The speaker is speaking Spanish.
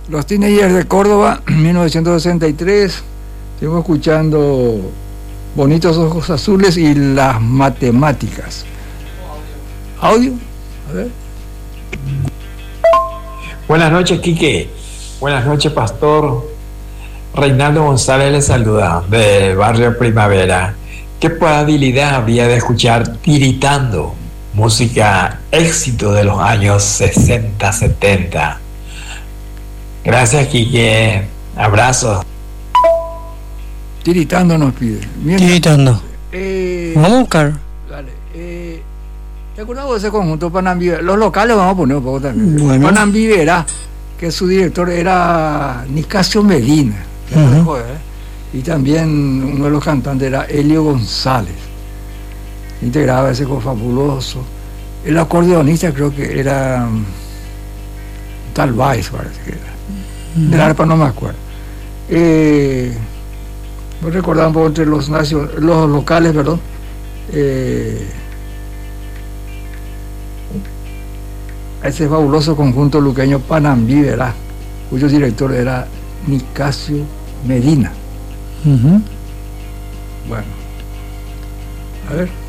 Los Teenagers de Córdoba, 1963. Estuvimos escuchando Bonitos Ojos Azules y Las Matemáticas. ¿Audio? A ver. Buenas noches, Quique. Buenas noches, Pastor. Reinaldo González le saluda, del barrio Primavera. ¿Qué probabilidad había de escuchar Tiritando? Música éxito de los años 60, 70. Gracias, Quique. Abrazos. Tiritando nos pide. Mientras, Tiritando. Vamos a buscar. Dale. ¿Te acuerdas de ese conjunto Panambivera? Los locales vamos a poner un poco también. Bueno. Panambivera, que su director era Nicasio Medina. Uh-huh. Y también uno de los cantantes era Helio González. Integraba ese fabuloso. El acordeonista creo que era tal Weiss, parece que era. De la arpa no me acuerdo. Voy a recordar un poco entre los locales, perdón. Ese fabuloso conjunto luqueño Panambivera, cuyo director era Nicasio Medina. Uh-huh. Bueno, a ver.